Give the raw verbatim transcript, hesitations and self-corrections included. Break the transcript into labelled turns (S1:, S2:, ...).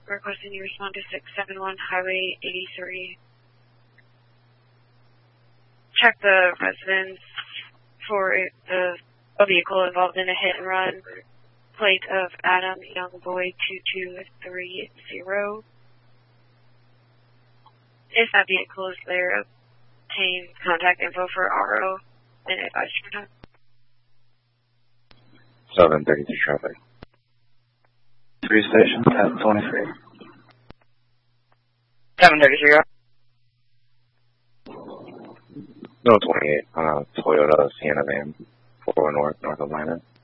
S1: requesting you respond to six seven one Highway eighty-three. Check the residence for the a vehicle involved in a hit and run. Plate of Adam Youngboy two two three zero. If that vehicle is there, obtain contact info for R O and advise your time.
S2: seven thirty-three traffic. Three station, ten twenty-three.
S1: seven thirty-three.
S2: No, twenty-eight. Uh, Toyota Sienna van, four North, North Atlanta.